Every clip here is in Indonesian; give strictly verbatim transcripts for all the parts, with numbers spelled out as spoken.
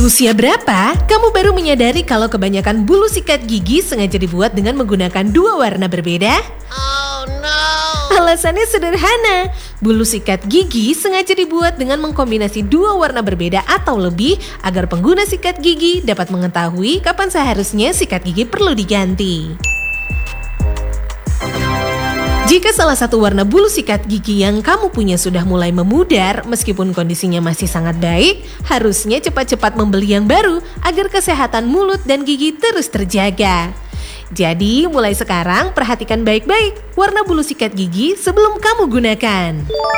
usia berapa, kamu baru menyadari kalau kebanyakan bulu sikat gigi sengaja dibuat dengan menggunakan dua warna berbeda? Oh no! Alasannya sederhana, bulu sikat gigi sengaja dibuat dengan mengkombinasi dua warna berbeda atau lebih agar pengguna sikat gigi dapat mengetahui kapan seharusnya sikat gigi perlu diganti. Jika salah satu warna bulu sikat gigi yang kamu punya sudah mulai memudar meskipun kondisinya masih sangat baik, harusnya cepat-cepat membeli yang baru agar kesehatan mulut dan gigi terus terjaga. Jadi mulai sekarang perhatikan baik-baik warna bulu sikat gigi sebelum kamu gunakan.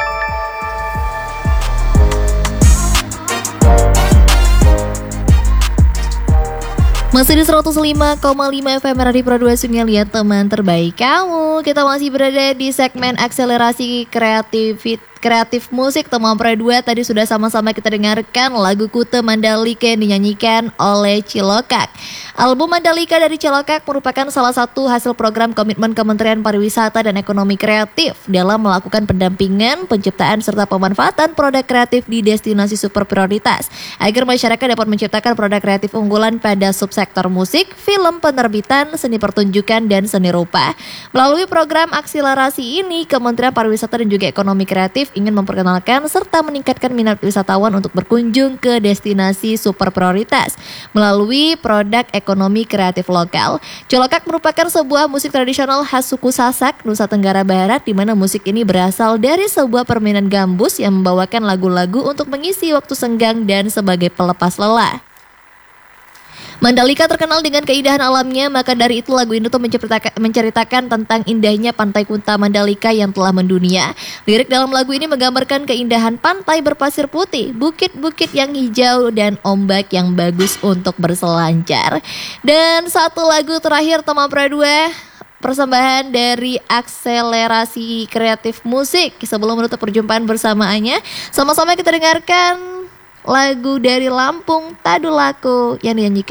Masih di seratus lima koma lima F M Radio Pro dua Sunia, lihat teman terbaik kamu. Kita masih berada di segmen akselerasi kreatif kreatif musik teman Pro dua. Tadi sudah sama-sama kita dengarkan lagu Kute Mandalika yang dinyanyikan oleh Cilokak. Album Mandalika dari Cilokak merupakan salah satu hasil program komitmen Kementerian Pariwisata dan Ekonomi Kreatif dalam melakukan pendampingan, penciptaan serta pemanfaatan produk kreatif di destinasi super prioritas agar masyarakat dapat menciptakan produk kreatif unggulan pada subsektor musik, film, penerbitan, seni pertunjukan, dan seni rupa. Melalui program akselerasi ini, Kementerian Pariwisata dan juga Ekonomi Kreatif ingin memperkenalkan serta meningkatkan minat wisatawan untuk berkunjung ke destinasi super prioritas melalui produk ekonomi kreatif lokal. Cilokak merupakan sebuah musik tradisional khas suku Sasak, Nusa Tenggara Barat, di mana musik ini berasal dari sebuah permainan gambus yang membawakan lagu-lagu untuk mengisi waktu senggang dan sebagai pelepas lelah. Mandalika terkenal dengan keindahan alamnya, maka dari itu lagu ini tuh menceritakan, menceritakan tentang indahnya pantai Kuta Mandalika yang telah mendunia. Lirik dalam lagu ini menggambarkan keindahan pantai berpasir putih, bukit-bukit yang hijau, dan ombak yang bagus untuk berselancar. Dan satu lagu terakhir teman Pro dua, persembahan dari akselerasi kreatif musik. Sebelum menutup perjumpaan bersamaannya, sama-sama kita dengarkan lagu dari Lampung Tadulako yang dinyanyikan